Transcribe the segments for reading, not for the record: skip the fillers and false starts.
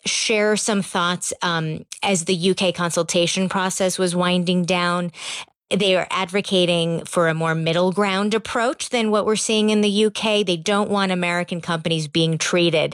share some thoughts as the UK consultation process was winding down. They are advocating for a more middle ground approach than what we're seeing in the UK. They don't want American companies being treated,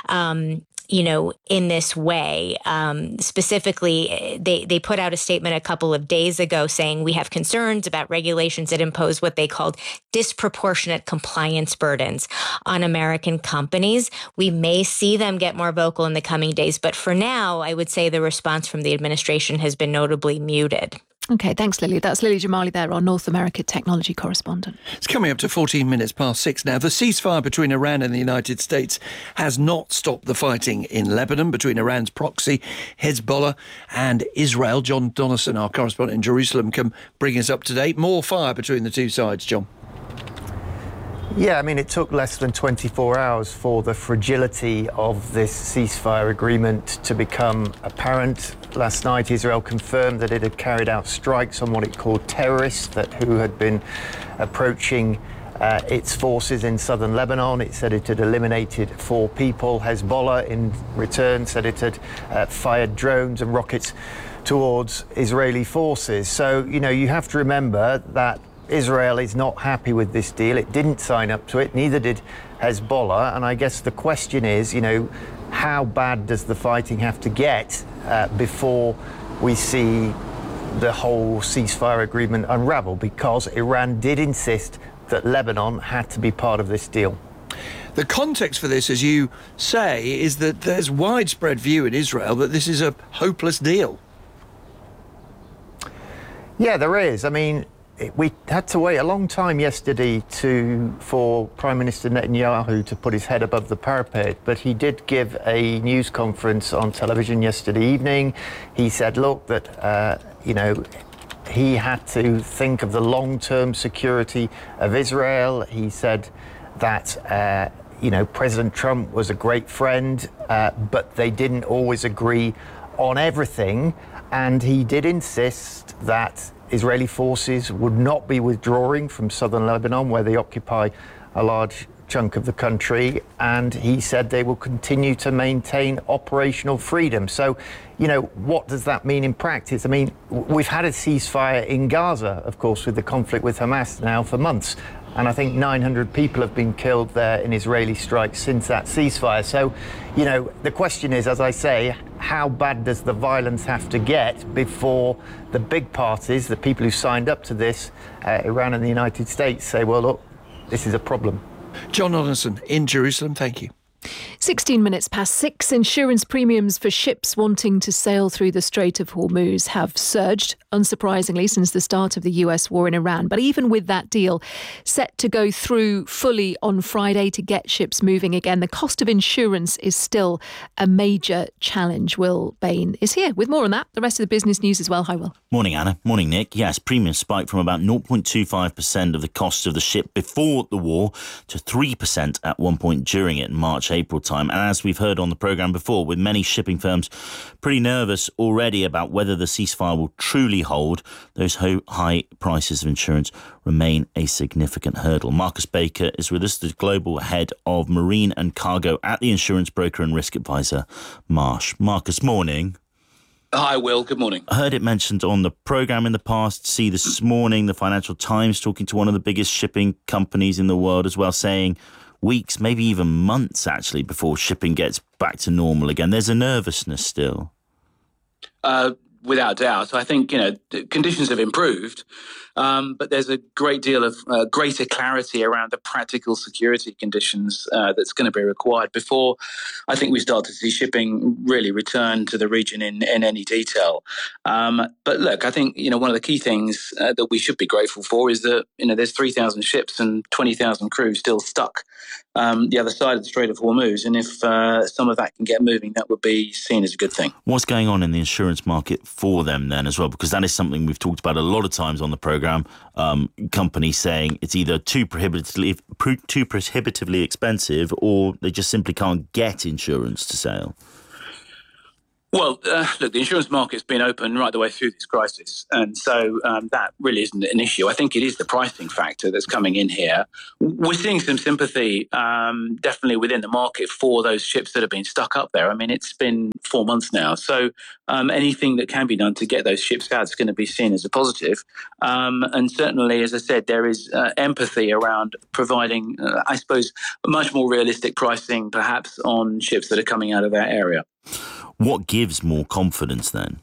in this way. Specifically, they put out a statement a couple of days ago saying we have concerns about regulations that impose what they called disproportionate compliance burdens on American companies. We may see them get more vocal in the coming days, but for now, I would say the response from the administration has been notably muted. OK, thanks, Lily. That's Lily Jamali there, our North America technology correspondent. It's coming up to 14 minutes past 6 now. The ceasefire between Iran and the United States has not stopped the fighting in Lebanon between Iran's proxy, Hezbollah, and Israel. John Donnison, our correspondent in Jerusalem, can bring us up to date. More fire between the two sides, John. Yeah, I mean, it took less than 24 hours for the fragility of this ceasefire agreement to become apparent. Last night, Israel confirmed that it had carried out strikes on what it called terrorists who had been approaching its forces in southern Lebanon. It said it had eliminated 4 people. Hezbollah, in return, said it had fired drones and rockets towards Israeli forces. So, you have to remember that Israel is not happy with this deal. It didn't sign up to it, neither did Hezbollah. And I guess the question is, how bad does the fighting have to get before we see the whole ceasefire agreement unravel? Because Iran did insist that Lebanon had to be part of this deal. The context for this, as you say, is that there's widespread view in Israel that this is a hopeless deal. Yeah, there is. I mean, we had to wait a long time yesterday for Prime Minister Netanyahu to put his head above the parapet, but he did give a news conference on television yesterday evening. He said, look, that, he had to think of the long-term security of Israel. He said that, President Trump was a great friend, but they didn't always agree on everything. And he did insist that Israeli forces would not be withdrawing from southern Lebanon, where they occupy a large chunk of the country. And he said they will continue to maintain operational freedom. So, what does that mean in practice? I mean, we've had a ceasefire in Gaza, of course, with the conflict with Hamas now for months. And I think 900 people have been killed there in Israeli strikes since that ceasefire. So, the question is, as I say, how bad does the violence have to get before the big parties, the people who signed up to this, Iran and the United States, say, well, look, this is a problem. John Donnison in Jerusalem, thank you. 16 minutes past 6, insurance premiums for ships wanting to sail through the Strait of Hormuz have surged, unsurprisingly, since the start of the US war in Iran. But even with that deal set to go through fully on Friday to get ships moving again, the cost of insurance is still a major challenge. Will Bain is here with more on that. The rest of the business news as well. Hi, Will. Morning, Anna. Morning, Nick. Yes, premiums spiked from about 0.25% of the cost of the ship before the war to 3% at one point during it in March-April time. And as we've heard on the programme before, with many shipping firms pretty nervous already about whether the ceasefire will truly hold, those high prices of insurance remain a significant hurdle. Marcus Baker is with us, the global head of marine and cargo at the insurance broker and risk advisor Marsh. Marcus, morning. Hi, Will. Good morning. I heard it mentioned on the programme in the past. See this morning, the Financial Times talking to one of the biggest shipping companies in the world as well, saying weeks, maybe even months, actually, before shipping gets back to normal again. There's a nervousness still. Without doubt. I think, conditions have improved, but there's a great deal of greater clarity around the practical security conditions that's going to be required before I think we start to see shipping really return to the region in any detail. But look, I think, one of the key things that we should be grateful for is that, there's 3,000 ships and 20,000 crews still stuck the other side of the Strait of Hormuz. And if some of that can get moving, that would be seen as a good thing. What's going on in the insurance market for them then as well? Because that is something we've talked about a lot of times on the programme. Companies saying it's either too prohibitively expensive or they just simply can't get insurance to sail. Well, look, the insurance market's been open right the way through this crisis. And so that really isn't an issue. I think it is the pricing factor that's coming in here. We're seeing some sympathy definitely within the market for those ships that have been stuck up there. I mean, it's been 4 months now. So anything that can be done to get those ships out is going to be seen as a positive. And certainly, as I said, there is empathy around providing, I suppose, much more realistic pricing, perhaps, on ships that are coming out of that area. What gives more confidence then?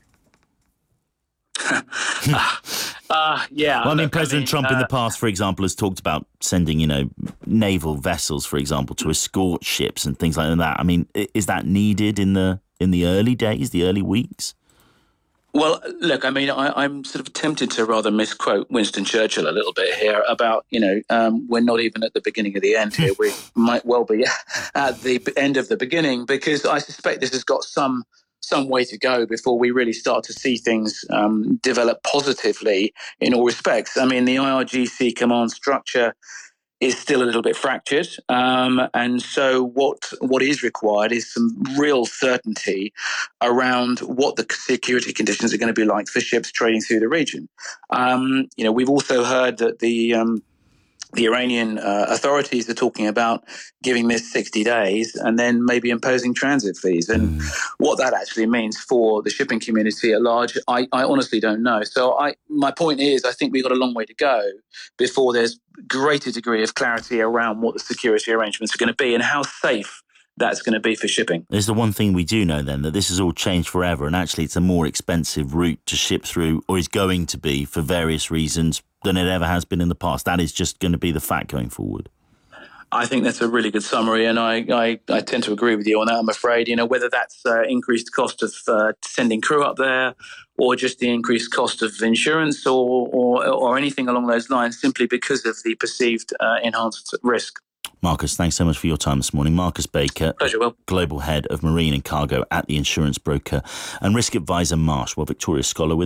President Trump in the past, for example, has talked about sending, naval vessels, for example, to escort ships and things like that. I mean, is that needed in the early days, the early weeks? Well, look, I mean, I'm sort of tempted to rather misquote Winston Churchill a little bit here about, we're not even at the beginning of the end here. We might well be at the end of the beginning, because I suspect this has got some way to go before we really start to see things develop positively in all respects. I mean, the IRGC command structure is still a little bit fractured. And so what is required is some real certainty around what the security conditions are going to be like for ships trading through the region. We've also heard that the Iranian authorities are talking about giving this 60 days and then maybe imposing transit fees. And what that actually means for the shipping community at large, I honestly don't know. So my point is, I think we've got a long way to go before there's greater degree of clarity around what the security arrangements are going to be and how safe that's going to be for shipping. There's the one thing we do know then, that this has all changed forever, and actually it's a more expensive route to ship through, or is going to be for various reasons, than it ever has been in the past. That is just going to be the fact going forward. I think that's a really good summary, and I tend to agree with you on that, I'm afraid. Whether that's increased cost of sending crew up there, or just the increased cost of insurance, or anything along those lines, simply because of the perceived enhanced risk. Marcus, thanks so much for your time this morning. Marcus Baker, Pleasure, Will. Global Head of Marine and Cargo at the insurance broker and risk advisor Marsh, Victoria Scholar with